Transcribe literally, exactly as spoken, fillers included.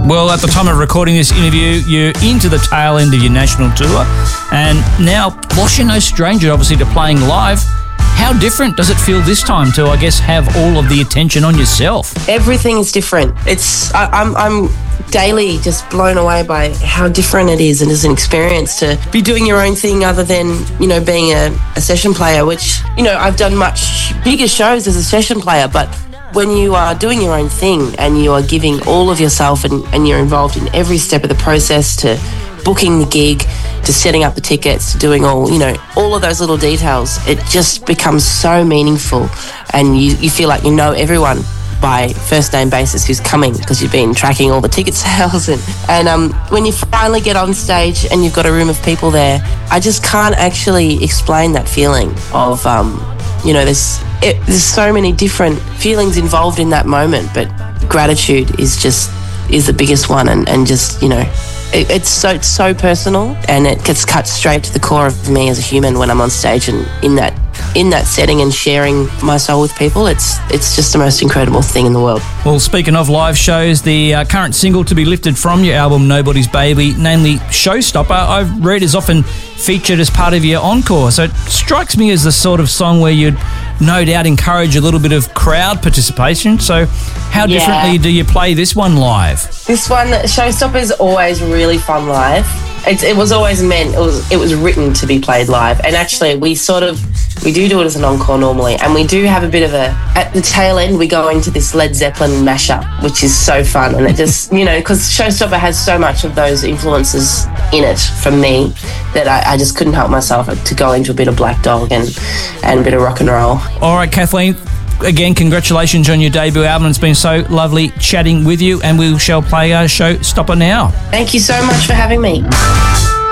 Well, at the time of recording this interview, you're into the tail end of your national tour, and now, whilst you're no stranger, obviously, to playing live, how different does it feel this time to, I guess, have all of the attention on yourself? Everything is different. It's I, I'm I'm daily just blown away by how different it is, and as an experience to be doing your own thing other than, you know, being a, a session player, which, you know, I've done much bigger shows as a session player, but when you are doing your own thing and you are giving all of yourself and, and you're involved in every step of the process, to booking the gig, to setting up the tickets, to doing all, you know, all of those little details, it just becomes so meaningful, and you, you feel like you know everyone by first name basis who's coming, because you've been tracking all the ticket sales. And, and um, when you finally get on stage and you've got a room of people there, I just can't actually explain that feeling of, um, you know, there's, it, there's so many different feelings involved in that moment, but gratitude is just, is the biggest one, and, and just, you know, it, it's so it's so personal, and it gets cut straight to the core of me as a human when I'm on stage and in that in that setting and sharing my soul with people. It's it's just the most incredible thing in the world. Well, speaking of live shows, the uh, current single to be lifted from your album Nobody's Baby, namely Showstopper, I've read is often featured as part of your encore. So it strikes me as the sort of song where you'd no doubt encourage a little bit of crowd participation. So how Yeah. differently do you play this one live? This one, Showstopper, is always really fun live. It's, it was always meant, it was it was written to be played live. And actually, we sort of, we do do it as an encore normally. And we do have a bit of a, at the tail end, we go into this Led Zeppelin mashup, which is so fun. And it just, you know, because Showstopper has so much of those influences in it from me that I, I just couldn't help myself to go into a bit of Black Dog and, and a bit of rock and roll. All right, Kathleen, again, congratulations on your debut album. It's been so lovely chatting with you, and we shall play our Showstopper now. Thank you so much for having me.